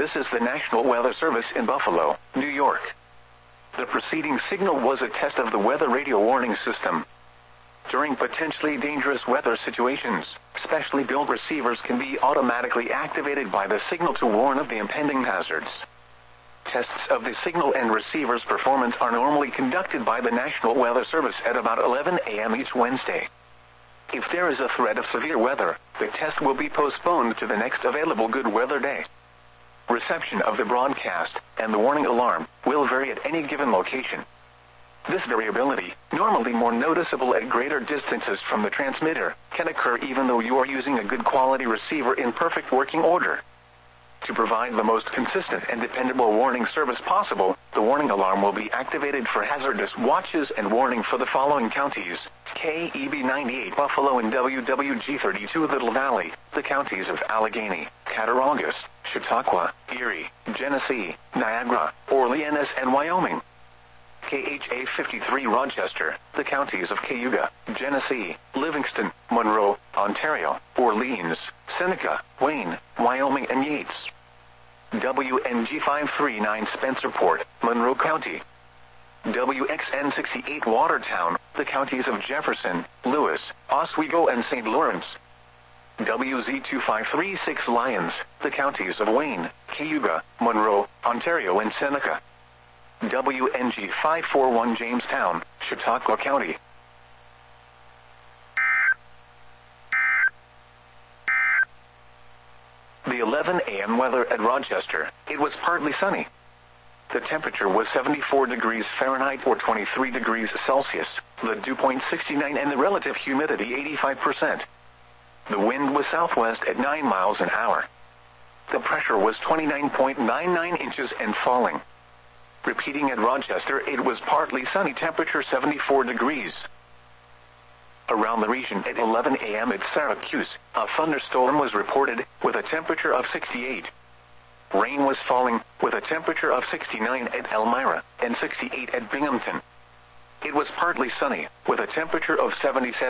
This is the National Weather Service in Buffalo, New York. The preceding signal was a test of the weather radio warning system. During potentially dangerous weather situations, specially built receivers can be automatically activated by the signal to warn of the impending hazards. Tests of the signal and receiver's performance are normally conducted by the National Weather Service at about 11 a.m. each Wednesday. If there is a threat of severe weather, the test will be postponed to the next available good weather day. Reception of the broadcast and the warning alarm will vary at any given location. This variability, normally more noticeable at greater distances from the transmitter, can occur even though you are using a good quality receiver in perfect working order. To provide the most consistent and dependable warning service possible, the warning alarm will be activated for hazardous watches and warning for the following counties: KEB 98 Buffalo and WWG 32 Little Valley, the counties of Allegheny, Cattaraugus, Chautauqua, Erie, Genesee, Niagara, Orleans and Wyoming. KHA 53 Rochester, the counties of Cayuga, Genesee, Livingston, Monroe, Ontario, Orleans, Seneca, Wayne, Wyoming and Yates. WNG 539 Spencerport, Monroe County. WXN 68 Watertown, the counties of Jefferson, Lewis, Oswego and St. Lawrence. WZ 2536 Lyons, the counties of Wayne, Cayuga, Monroe, Ontario and Seneca. WNG 541 Jamestown, Chautauqua County. The 11 a.m. weather at Rochester, it was partly sunny. The temperature was 74 degrees Fahrenheit or 23 degrees Celsius, the dew point 69 and the relative humidity 85%. The wind was southwest at 9 miles an hour. The pressure was 29.99 inches and falling. Repeating at Rochester, it was partly sunny, temperature 74 degrees. Around the region at 11 a.m. at Syracuse, a thunderstorm was reported with a temperature of 68. Rain was falling with a temperature of 69 at Elmira and 68 at Binghamton. It was partly sunny with a temperature of 77.